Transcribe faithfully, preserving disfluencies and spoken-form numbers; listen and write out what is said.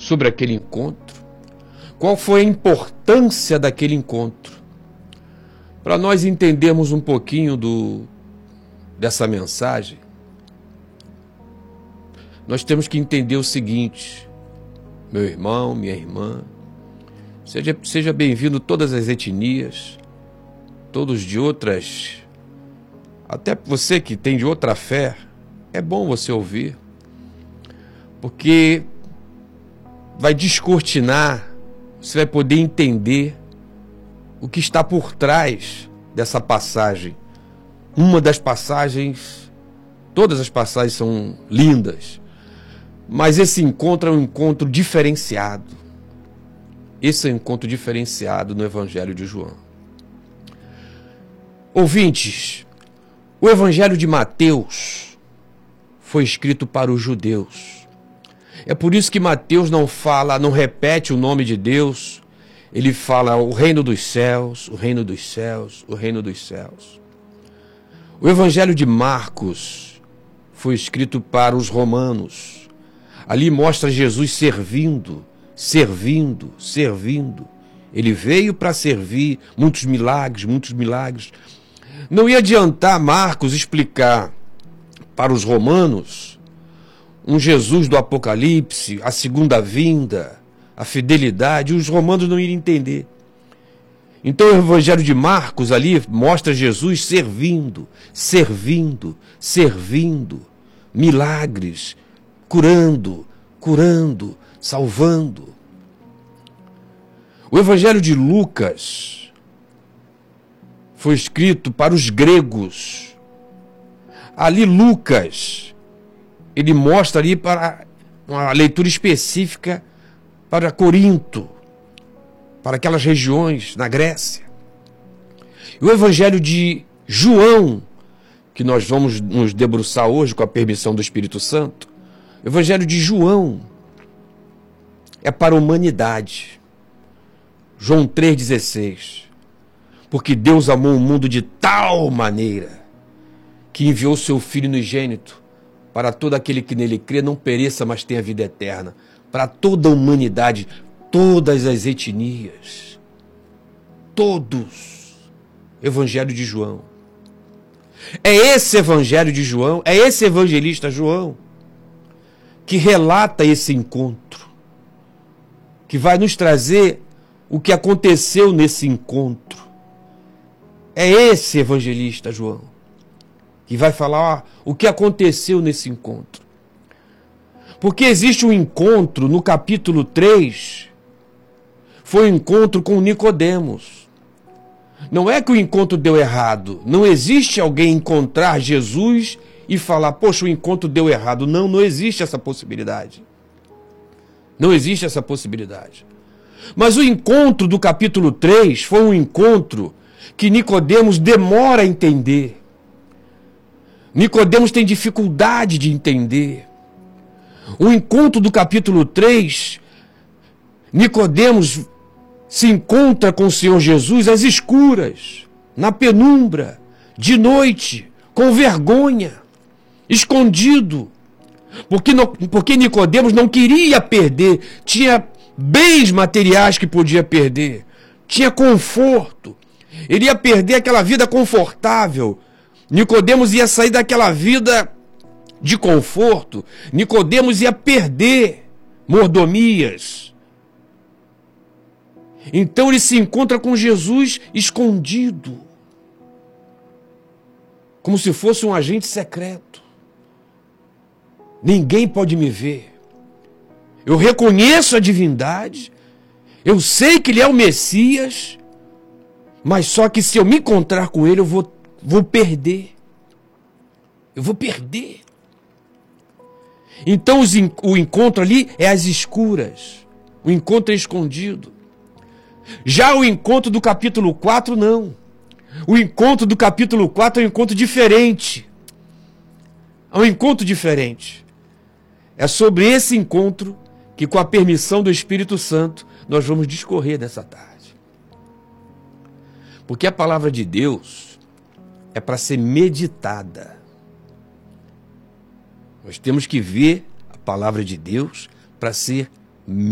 sobre aquele encontro, qual foi a importância daquele encontro. Para nós entendermos um pouquinho do, dessa mensagem, nós temos que entender o seguinte: meu irmão, minha irmã, seja, seja bem-vindo todas as etnias, todos de outras, até você que tem de outra fé, é bom você ouvir, porque vai descortinar, você vai poder entender o que está por trás dessa passagem. Uma das passagens, todas as passagens são lindas, mas esse encontro é um encontro diferenciado. Esse é um encontro diferenciado no Evangelho de João. Ouvintes, o Evangelho de Mateus foi escrito para os judeus. É por isso que Mateus não fala, não repete o nome de Deus. Ele fala o reino dos céus, o reino dos céus, o reino dos céus. O Evangelho de Marcos foi escrito para os romanos. Ali mostra Jesus servindo, servindo, servindo. Ele veio para servir, muitos milagres, muitos milagres. Não ia adiantar Marcos explicar para os romanos um Jesus do Apocalipse, a segunda vinda, a fidelidade. Os romanos não iriam entender. Então o Evangelho de Marcos ali mostra Jesus servindo, servindo, servindo, milagres, curando, curando, salvando. O Evangelho de Lucas foi escrito para os gregos. Ali Lucas, ele mostra ali para uma leitura específica para Corinto, para aquelas regiões na Grécia. E o Evangelho de João, que nós vamos nos debruçar hoje com a permissão do Espírito Santo, o Evangelho de João é para a humanidade. João três dezesseis. Porque Deus amou o mundo de tal maneira que enviou seu Filho unigênito para todo aquele que nele crê não pereça, mas tenha vida eterna. Para toda a humanidade, todas as etnias, todos. Evangelho de João. É esse Evangelho de João, é esse evangelista João que relata esse encontro, que vai nos trazer o que aconteceu nesse encontro. É esse evangelista João que vai falar ó, o que aconteceu nesse encontro. Porque existe um encontro no capítulo três, foi um encontro com Nicodemos. Não é que o encontro deu errado, não existe alguém encontrar Jesus e falar, poxa, o encontro deu errado. Não, não existe essa possibilidade. Não existe essa possibilidade. Mas o encontro do capítulo três foi um encontro que Nicodemos demora a entender. Nicodemos tem dificuldade de entender. O encontro do capítulo três, Nicodemos se encontra com o Senhor Jesus às escuras, na penumbra, de noite, com vergonha, escondido, porque, porque Nicodemos não queria perder, tinha bens materiais que podia perder, tinha conforto, ele ia perder aquela vida confortável. Nicodemos ia sair daquela vida de conforto, Nicodemos ia perder mordomias. Então ele se encontra com Jesus escondido, como se fosse um agente secreto. Ninguém pode me ver. Eu reconheço a divindade, eu sei que ele é o Messias, mas só que se eu me encontrar com ele, eu vou, vou perder. Eu vou perder. Então os, o encontro ali é às escuras, o encontro é escondido. Já o encontro do capítulo quatro, não. O encontro do capítulo quatro é um encontro diferente. É um encontro diferente. É sobre esse encontro que, com a permissão do Espírito Santo, nós vamos discorrer nessa tarde. Porque a palavra de Deus é para ser meditada. Nós temos que ver a palavra de Deus para ser meditada.